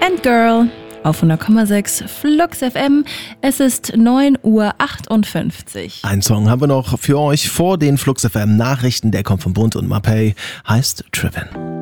and Girl auf 100,6 Flux FM. Es ist 9:58 Uhr. Einen Song haben wir noch für euch vor den Flux FM Nachrichten. Der kommt von Bund und Mapei, heißt Trippin'.